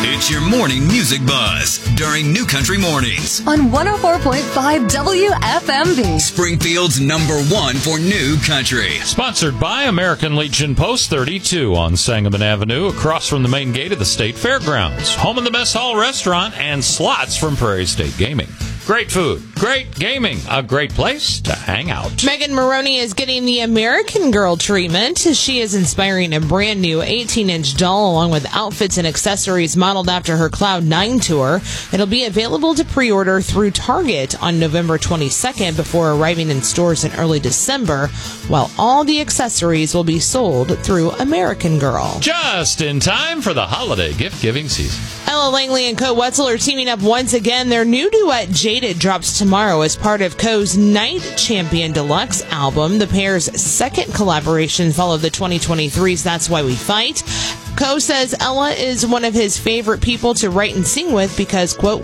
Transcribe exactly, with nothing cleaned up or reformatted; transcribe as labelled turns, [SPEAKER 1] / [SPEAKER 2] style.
[SPEAKER 1] It's your morning music buzz during New Country Mornings
[SPEAKER 2] on one oh four point five W F M B.
[SPEAKER 1] Springfield's number one for New Country.
[SPEAKER 3] Sponsored by American Legion Post thirty-two on Sangamon Avenue, across from the main gate of the State Fairgrounds. Home of the Mess Hall Restaurant and slots from Prairie State Gaming. Great food, great gaming, a great place to hang out.
[SPEAKER 4] Megan Maroney is getting the American Girl treatment. She is inspiring a brand new eighteen-inch doll along with outfits and accessories modeled after her Cloud nine tour. It'll be available to pre-order through Target on November twenty-second before arriving in stores in early December, while all the accessories will be sold through American Girl.
[SPEAKER 3] Just in time for the holiday gift-giving season.
[SPEAKER 4] Ella Langley and Co. Wetzel are teaming up once again. Their new duet, Jaded, drops tomorrow as part of Co's Night Champion Deluxe album. The pair's second collaboration followed the twenty twenty-three's That's Why We Fight. Co says Ella is one of his favorite people to write and sing with because, quote,